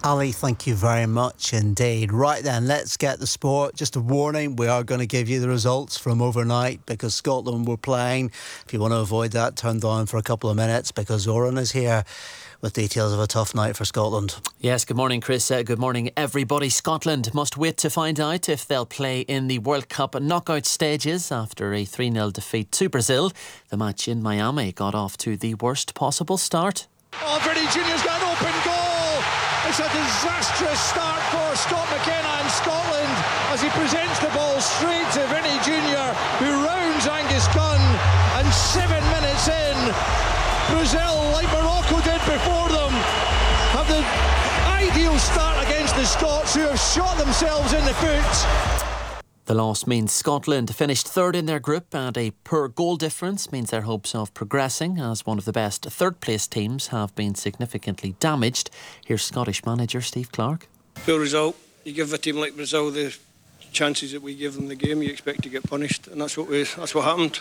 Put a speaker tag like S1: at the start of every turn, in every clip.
S1: Ali, thank you very much indeed. Right then, let's get the sport. Just a warning, we are going to give you the results from overnight because Scotland were playing. If you want to avoid that, turn down for a couple of minutes because Oran is here with details of a tough night for Scotland.
S2: Yes, good morning, Chris. Good morning, everybody. Scotland must wait to find out if they'll play in the World Cup knockout stages after a 3-0 defeat to Brazil. The match in Miami got off to the worst possible start.
S3: Oh, Vinnie Junior's got an open goal. It's a disastrous start for Scott McKenna in Scotland as he presents the ball straight to Vinnie Junior, who rounds Angus Gunn, and 7 minutes in, Brazil, like Morocco did before them, have the ideal start against the Scots, who have shot themselves in the foot.
S2: The loss means Scotland finished third in their group, and a poor goal difference means their hopes of progressing as one of the best third-place teams have been significantly damaged. Here's Scottish manager Steve Clarke.
S4: Poor result. You give a team like Brazil the chances that we give them the game, you expect to get punished, and that's what happened.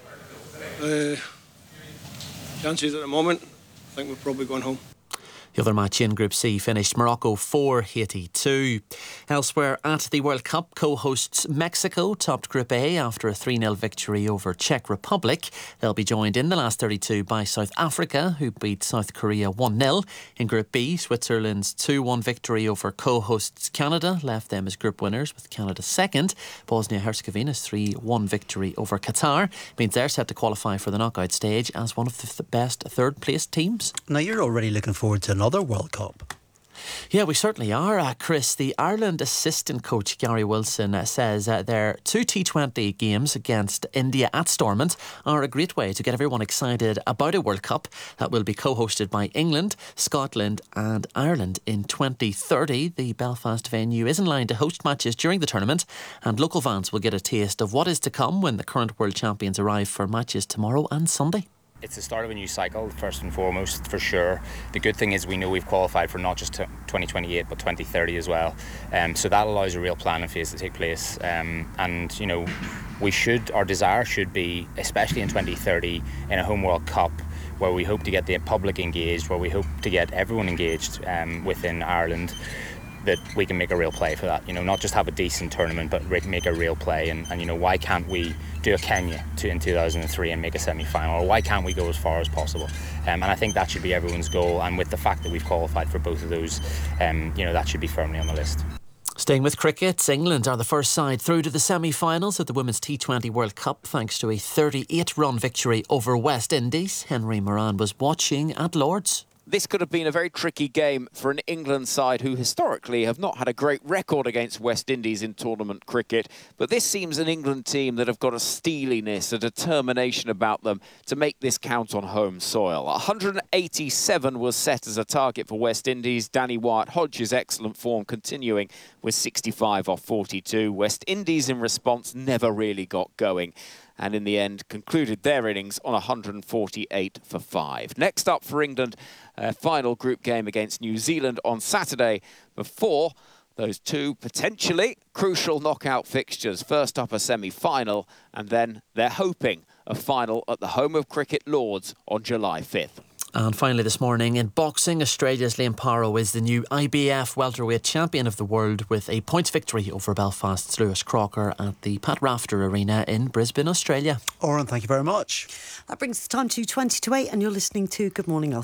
S4: Chances at the moment, I think we're probably going home.
S2: The other match in Group C finished Morocco 4, Haiti 2. Elsewhere at the World Cup, co-hosts Mexico topped Group A after a 3-0 victory over Czech Republic. They'll be joined in the last 32 by South Africa, who beat South Korea 1-0. In Group B, Switzerland's 2-1 victory over co-hosts Canada left them as group winners, with Canada second. Bosnia-Herzegovina's 3-1 victory over Qatar means they're set to qualify for the knockout stage as one of the best third-placed teams.
S1: Now, you're already looking forward to another World Cup.
S2: Yeah, we certainly are, Chris. The Ireland assistant coach Gary Wilson says their 2 T20 games against India at Stormont are a great way to get everyone excited about a World Cup that will be co-hosted by England, Scotland and Ireland in 2030. The Belfast venue is in line to host matches during the tournament, and local fans will get a taste of what is to come when the current world champions arrive for matches tomorrow and Sunday.
S5: It's the start of a new cycle, first and foremost, for sure. The good thing is we know we've qualified for not just 2028 but 2030 as well. So that allows a real planning phase to take place. And, you know, our desire should be, especially in 2030, in a home World Cup, where we hope to get the public engaged, where we hope to get everyone engaged within Ireland, that we can make a real play for that. You know, not just have a decent tournament, but make a real play. And you know, why can't we do a Kenya in 2003 and make a semi-final? Or why can't we go as far as possible? And I think that should be everyone's goal. And with the fact that we've qualified for both of those, you know, that should be firmly on the list.
S2: Staying with cricket, England are the first side through to the semi-finals of the Women's T20 World Cup thanks to a 38-run victory over West Indies. Henry Moran was watching at Lord's.
S6: This could have been a very tricky game for an England side who historically have not had a great record against West Indies in tournament cricket. But this seems an England team that have got a steeliness, a determination about them to make this count on home soil. 187 was set as a target for West Indies. Danny Wyatt-Hodge's excellent form continuing with 65 off 42. West Indies in response never really got going, and in the end concluded their innings on 148 for 5. Next up for England, a final group game against New Zealand on Saturday before those two potentially crucial knockout fixtures. First up a semi-final, and then they're hoping a final at the home of cricket Lords on July 5th.
S2: And finally this morning in boxing, Australia's Liam Paro is the new IBF welterweight champion of the world with a points victory over Belfast's Lewis Crocker at the Pat Rafter Arena in Brisbane, Australia.
S1: Oran, thank you very much.
S7: That brings the time to 20 to 8 and you're listening to Good Morning Ulster.